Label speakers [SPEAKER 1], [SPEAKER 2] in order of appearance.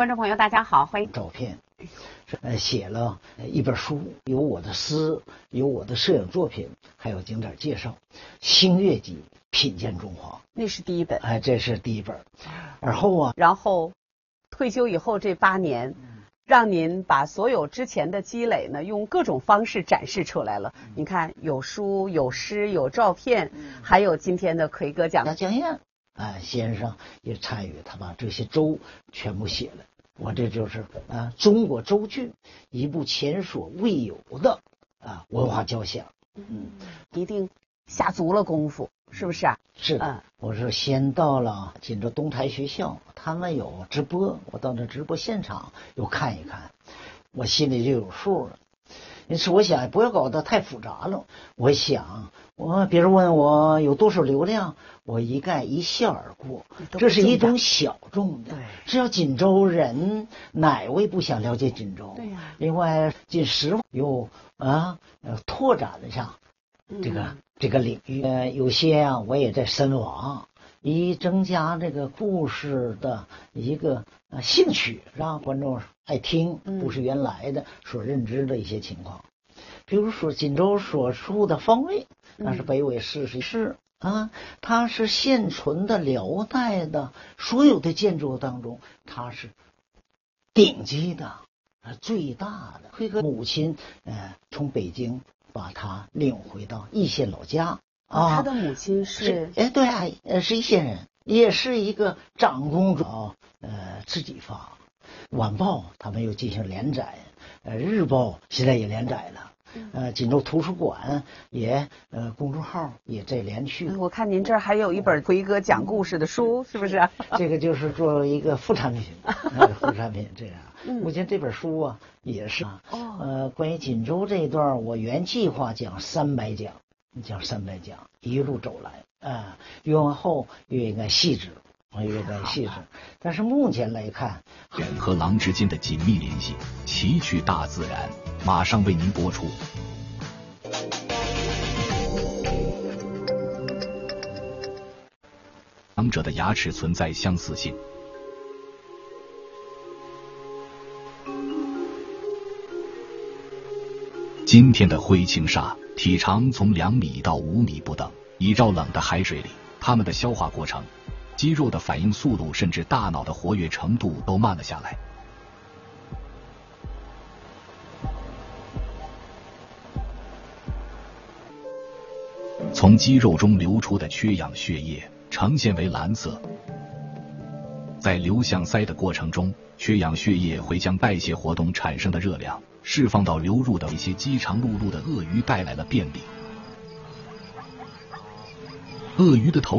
[SPEAKER 1] 观众朋友，大家好，欢迎。
[SPEAKER 2] 照片，写了一本书，有我的诗，有我的摄影作品，还有景点介绍，《星月集品鉴中华》。
[SPEAKER 1] 那是第一本。
[SPEAKER 2] 这是第一本。然
[SPEAKER 1] 后退休以后这8年。让您把所有之前的积累呢，用各种方式展示出来了。你看，有书、有诗、有照片，还有今天的奎哥讲
[SPEAKER 2] 江燕，先生也参与，他把这些州全部写了。我这就是中国州郡一部前所未有的文化交响。
[SPEAKER 1] 一定下足了功夫，是不是啊？
[SPEAKER 2] 是的。我是先到了锦州东台学校，他们有直播，我到那直播现场又看一看，我心里就有数了。因此我想不要搞得太复杂了，我想别人问我有多少流量，我一概一笑而过，这是一种小众的。只要锦州人哪位不想了解锦州？
[SPEAKER 1] 对呀。
[SPEAKER 2] 另外锦10又拓展了上这个领域，有些我也在深挖，以增加这个故事的一个兴趣，让观众爱听，不是原来的所认知的一些情况。比如说锦州所处的方位，那是北纬44它是现存的辽代的所有的建筑当中，它是顶级的，最大的。奎哥母亲从北京把他领回到易县老家
[SPEAKER 1] 他的母亲是
[SPEAKER 2] 对是易县人，也是一个长公主自己发。晚报他们又进行连载，日报现在也连载了，锦州图书馆也公众号也在连续。
[SPEAKER 1] 我看您这儿还有一本奎哥讲故事的书，是不是？
[SPEAKER 2] 这个就是作为一个副产品，副产品这样。目前这本书也是关于锦州这一段，我原计划讲300讲，一路走来越往后越应该细致，但是目前来看，
[SPEAKER 3] 人和狼之间的紧密联系，奇趣大自然，马上为您播出。两者的牙齿存在相似性。今天的灰青鲨体长从2米到5米不等，依照冷的海水里，它们的消化过程、肌肉的反应速度，甚至大脑的活跃程度都慢了下来。从肌肉中流出的缺氧血液呈现为蓝色，在流向鳃的过程中，缺氧血液会将代谢活动产生的热量释放到流入的一些饥肠辘辘的鳄鱼，带来了便利。鳄鱼的头